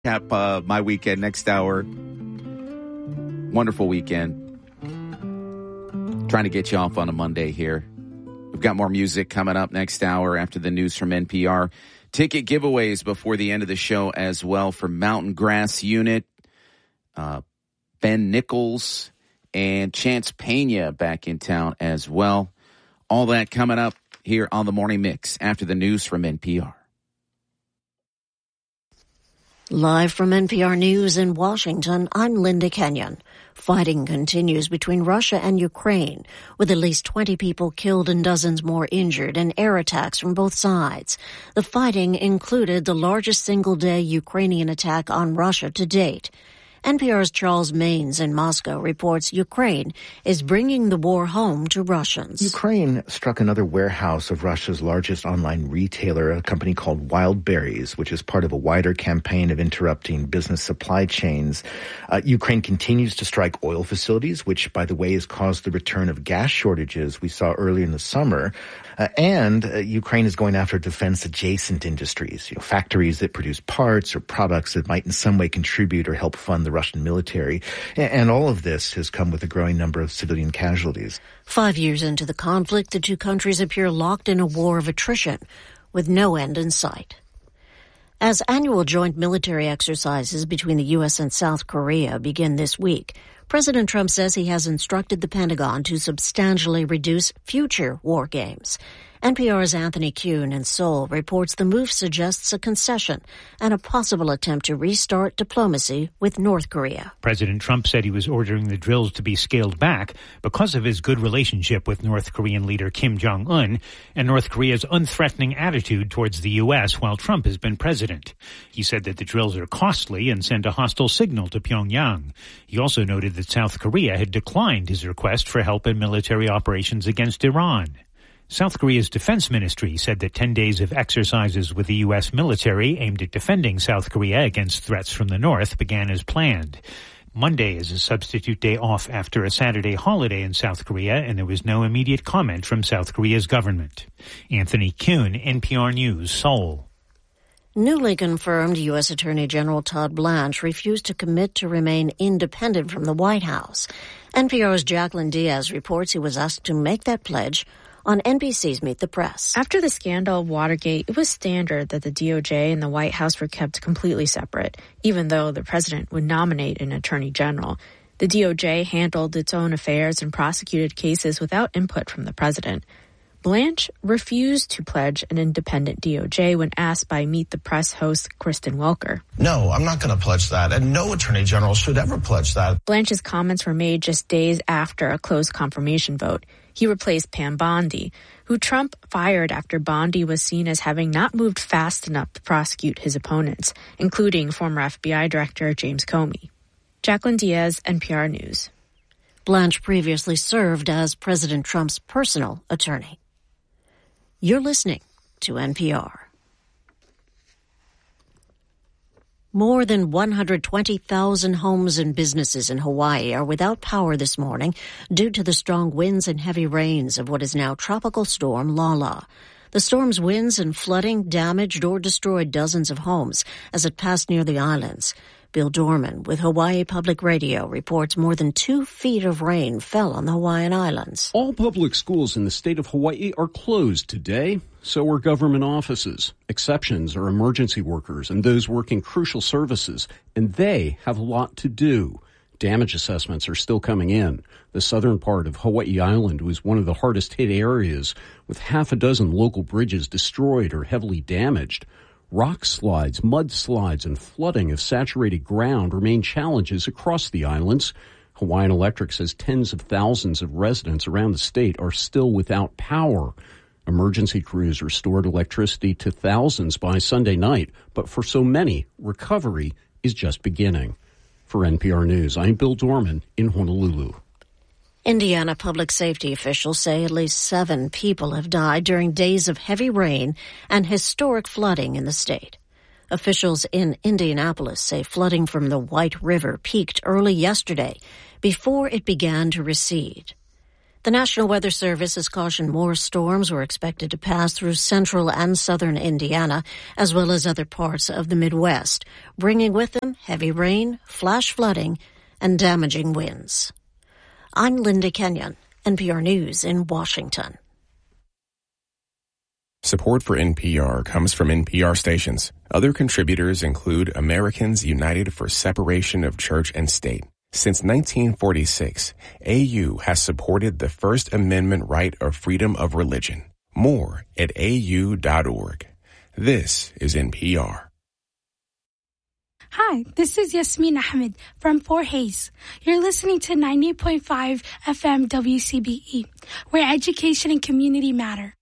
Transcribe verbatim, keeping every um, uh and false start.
Cap uh, my weekend next hour. Wonderful weekend. Trying to get you off on a Monday here. We've got more music coming up next hour after the news from N P R. Ticket giveaways before the end of the show as well for Mountain Grass Unit, uh, Ben Nichols, and Chance Pena back in town as well. All that coming up here on the Morning Mix after the news from N P R. Live from N P R News in Washington, I'm Linda Kenyon. Fighting continues between Russia and Ukraine, with at least twenty people killed and dozens more injured in air attacks from both sides. The fighting included the largest single-day Ukrainian attack on Russia to date. N P R's Charles Maines in Moscow reports Ukraine is bringing the war home to Russians. Ukraine struck another warehouse of Russia's largest online retailer, a company called Wild Berries, which is part of a wider campaign of interrupting business supply chains. Uh, Ukraine continues to strike oil facilities, which, by the way, has caused the return of gas shortages we saw earlier in the summer. Uh, and uh, Ukraine is going after defense-adjacent industries, you know, factories that produce parts or products that might in some way contribute or help fund the Russian military. And all of this has come with a growing number of civilian casualties. Five years into the conflict, the two countries appear locked in a war of attrition with no end in sight. As annual joint military exercises between the U S and South Korea begin this week, President Trump says he has instructed the Pentagon to substantially reduce future war games. N P R's Anthony Kuhn in Seoul reports the move suggests a concession and a possible attempt to restart diplomacy with North Korea. President Trump said he was ordering the drills to be scaled back because of his good relationship with North Korean leader Kim Jong-un and North Korea's unthreatening attitude towards the U S while Trump has been president. He said that the drills are costly and send a hostile signal to Pyongyang. He also noted that South Korea had declined his request for help in military operations against Iran. South Korea's defense ministry said that ten days of exercises with the U S military aimed at defending South Korea against threats from the north began as planned. Monday is a substitute day off after a Saturday holiday in South Korea, and there was no immediate comment from South Korea's government. Anthony Kuhn, N P R News, Seoul. Newly confirmed U S Attorney General Todd Blanche refused to commit to remain independent from the White House. N P R's Jacqueline Diaz reports he was asked to make that pledge on N B C's Meet the Press. After the scandal of Watergate, it was standard that the D O J and the White House were kept completely separate, even though the president would nominate an attorney general. The D O J handled its own affairs and prosecuted cases without input from the president. Blanche refused to pledge an independent D O J when asked by Meet the Press host Kristen Welker. No, I'm not going to pledge that, and no attorney general should ever pledge that. Blanche's comments were made just days after a close confirmation vote. He replaced Pam Bondi, who Trump fired after Bondi was seen as having not moved fast enough to prosecute his opponents, including former F B I Director James Comey. Jacqueline Diaz, N P R News. Blanche previously served as President Trump's personal attorney. You're listening to N P R. More than one hundred twenty thousand homes and businesses in Hawaii are without power this morning due to the strong winds and heavy rains of what is now Tropical Storm Lala. The storm's winds and flooding damaged or destroyed dozens of homes as it passed near the islands. Bill Dorman with Hawaii Public Radio reports more than two feet of rain fell on the Hawaiian Islands. All public schools in the state of Hawaii are closed today. So are government offices. Exceptions are emergency workers and those working crucial services, and they have a lot to do. Damage assessments are still coming in. The southern part of Hawaii Island was one of the hardest hit areas, with half a dozen local bridges destroyed or heavily damaged. Rock slides, mudslides, and flooding of saturated ground remain challenges across the islands. Hawaiian Electric says tens of thousands of residents around the state are still without power. Emergency crews restored electricity to thousands by Sunday night, but for so many, recovery is just beginning. For N P R News, I'm Bill Dorman in Honolulu. Indiana public safety officials say at least seven people have died during days of heavy rain and historic flooding in the state. Officials in Indianapolis say flooding from the White River peaked early yesterday before it began to recede. The National Weather Service has cautioned more storms were expected to pass through central and southern Indiana, as well as other parts of the Midwest, bringing with them heavy rain, flash flooding, and damaging winds. I'm Linda Kenyon, N P R News in Washington. Support for N P R comes from N P R stations. Other contributors include Americans United for Separation of Church and State. Since nineteen forty-six, A U has supported the First Amendment right of freedom of religion. More at A U dot org. This is N P R. Hi, this is Yasmin Ahmed from Fort Hays. You're listening to ninety point five F M W C B E, where education and community matter.